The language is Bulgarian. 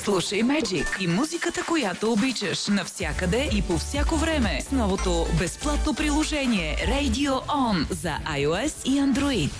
Слушай Magic и музиката, която обичаш, навсякъде и по всяко време с новото безплатно приложение Radio On за iOS и Android.